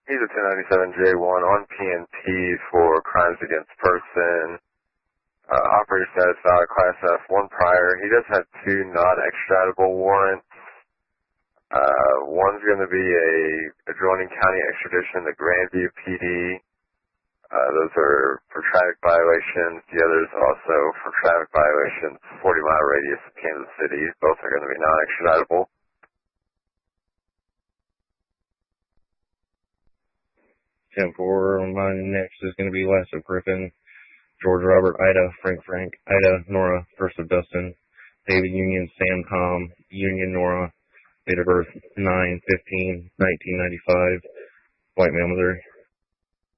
He's a 1097J1 on PNP for crimes against person. Operator status valid, class F, 1 prior. He does have 2 non-extraditable warrants. One's going to be a adjoining county extradition to Grandview PD. Those are for traffic violations. The other's also for traffic violations, 40-mile radius of Kansas City. Both are going to be non-extraditable. 10-4, my next is going to be Lasso Griffin, George Robert, Ida, Frank, Ida, Nora, First of Dustin, David Union, Sam, Tom, Union, Nora, date of birth 9/15/1995, White Male, Missouri.